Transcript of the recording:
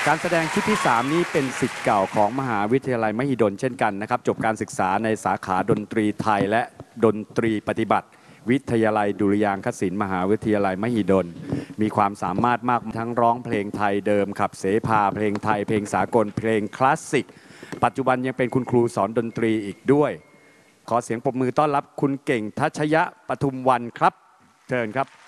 การแสดงชุดที่3นี้เป็นศิษย์เก่าของมหาวิทยาลัยมหิดลเช่นกันนะครับจบการศึกษาในสาขาดนตรีไทยและดนตรีปฏิบัติวิทยาลัยดุริยางคศิลป์มหาวิทยาลัยมหิดลมีความสามารถมากทั้งร้องเพลงไทยเดิมขับเสภาเพลงไทยเพลงสากลเพลงคลาสสิกปัจจุบันยังเป็นคุณครูสอนดนตรีอีกด้วยขอเสียงปรบมือต้อนรับคุณเก่งทัชยะปทุมวรรณครับเชิญครับ